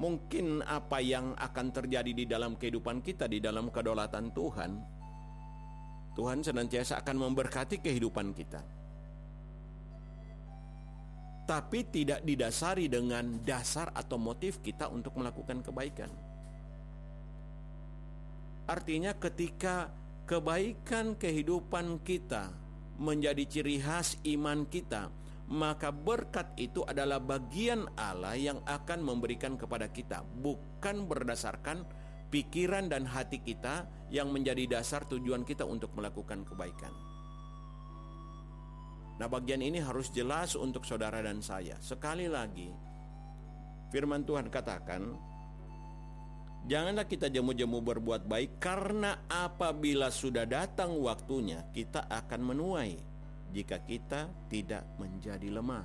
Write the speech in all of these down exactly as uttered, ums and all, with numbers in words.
mungkin apa yang akan terjadi di dalam kehidupan kita, di dalam kedaulatan Tuhan, Tuhan senantiasa akan memberkati kehidupan kita. Tapi tidak didasari dengan dasar atau motif kita untuk melakukan kebaikan. Artinya ketika kebaikan kehidupan kita menjadi ciri khas iman kita, maka berkat itu adalah bagian Allah yang akan memberikan kepada kita, bukan berdasarkan pikiran dan hati kita yang menjadi dasar tujuan kita untuk melakukan kebaikan. Nah, bagian ini harus jelas untuk saudara dan saya. Sekali lagi, firman Tuhan katakan, janganlah kita jemu-jemu berbuat baik, karena apabila sudah datang waktunya, kita akan menuai jika kita tidak menjadi lemah.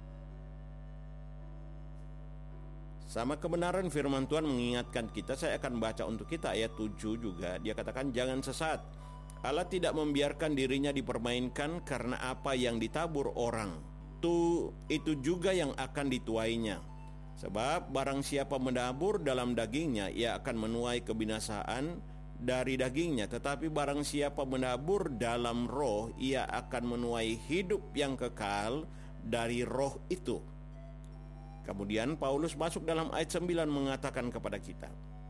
Sama kebenaran firman Tuhan mengingatkan kita. Saya akan baca untuk kita ayat tujuh juga. Dia katakan, jangan sesat. Allah tidak membiarkan dirinya dipermainkan, karena apa yang ditabur orang, itu, itu juga yang akan dituainya. Sebab barang siapa menabur dalam dagingnya, ia akan menuai kebinasaan dari dagingnya. Tetapi barang siapa menabur dalam roh, ia akan menuai hidup yang kekal dari roh itu. Kemudian Paulus masuk dalam ayat sembilan mengatakan kepada kita,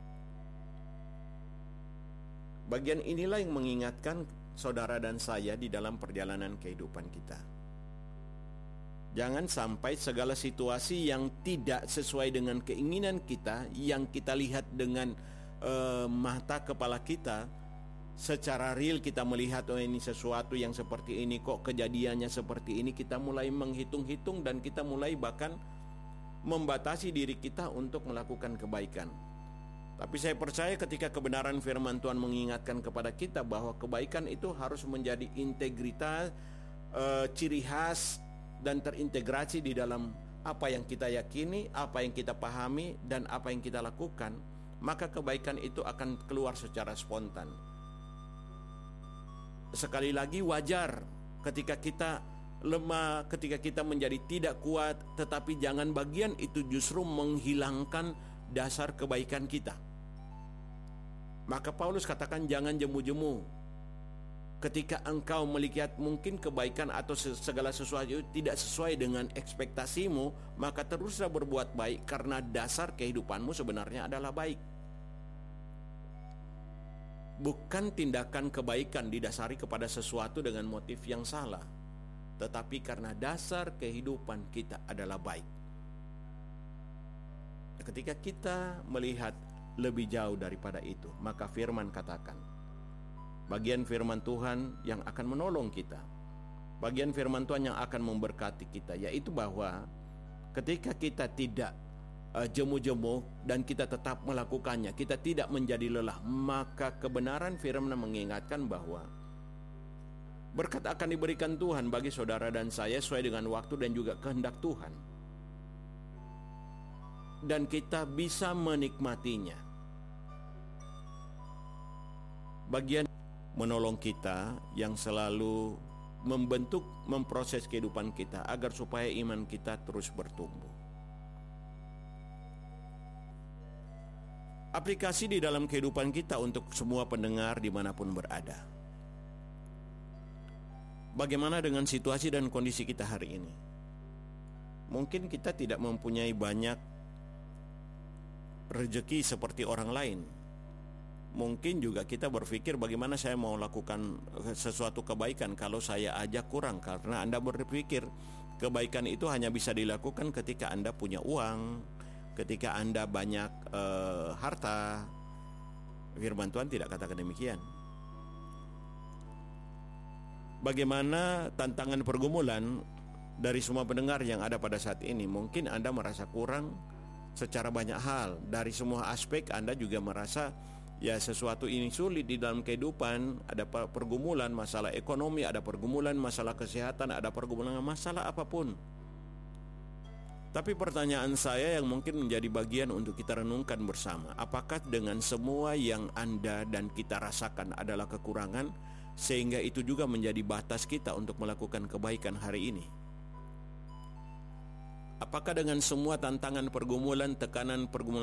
bagian inilah yang mengingatkan saudara dan saya di dalam perjalanan kehidupan kita. Jangan sampai segala situasi yang tidak sesuai dengan keinginan kita, yang kita lihat dengan uh, mata kepala kita, secara real kita melihat, oh ini sesuatu yang seperti ini, kok kejadiannya seperti ini, kita mulai menghitung-hitung dan kita mulai bahkan membatasi diri kita untuk melakukan kebaikan. Tapi saya percaya ketika kebenaran firman Tuhan mengingatkan kepada kita bahwa kebaikan itu harus menjadi integritas, uh, ciri khas, dan terintegrasi di dalam apa yang kita yakini, apa yang kita pahami, dan apa yang kita lakukan, maka kebaikan itu akan keluar secara spontan. Sekali lagi, wajar ketika kita lemah, ketika kita menjadi tidak kuat, tetapi jangan bagian itu justru menghilangkan dasar kebaikan kita. Maka Paulus katakan, jangan jemu-jemu. Ketika engkau melihat mungkin kebaikan atau segala sesuatu tidak sesuai dengan ekspektasimu, maka teruslah berbuat baik, karena dasar kehidupanmu sebenarnya adalah baik. Bukan tindakan kebaikan didasari kepada sesuatu dengan motif yang salah, tetapi karena dasar kehidupan kita adalah baik. Ketika kita melihat lebih jauh daripada itu, maka firman katakan, bagian firman Tuhan yang akan menolong kita, bagian firman Tuhan yang akan memberkati kita, yaitu bahwa ketika kita tidak uh, jemu-jemu dan kita tetap melakukannya, kita tidak menjadi lelah, maka kebenaran firman mengingatkan bahwa berkat akan diberikan Tuhan bagi saudara dan saya sesuai dengan waktu dan juga kehendak Tuhan, dan kita bisa menikmatinya. Bagian menolong kita yang selalu membentuk, memproses kehidupan kita agar supaya iman kita terus bertumbuh. Aplikasi di dalam kehidupan kita untuk semua pendengar dimanapun berada. Bagaimana dengan situasi dan kondisi kita hari ini? Mungkin kita tidak mempunyai banyak rezeki seperti orang lain. Mungkin juga kita berpikir, bagaimana saya mau lakukan sesuatu kebaikan kalau saya aja kurang, karena Anda berpikir kebaikan itu hanya bisa dilakukan ketika Anda punya uang, ketika Anda banyak uh, harta. Firman Tuhan tidak katakan demikian. Bagaimana tantangan pergumulan dari semua pendengar yang ada pada saat ini? Mungkin Anda merasa kurang secara banyak hal. Dari semua aspek Anda juga merasa ya sesuatu ini sulit di dalam kehidupan. Ada pergumulan masalah ekonomi, ada pergumulan masalah kesehatan, ada pergumulan masalah apapun. Tapi pertanyaan saya yang mungkin menjadi bagian untuk kita renungkan bersama, apakah dengan semua yang Anda dan kita rasakan adalah kekurangan, sehingga itu juga menjadi batas kita untuk melakukan kebaikan hari ini? Apakah dengan semua tantangan pergumulan, tekanan pergumulan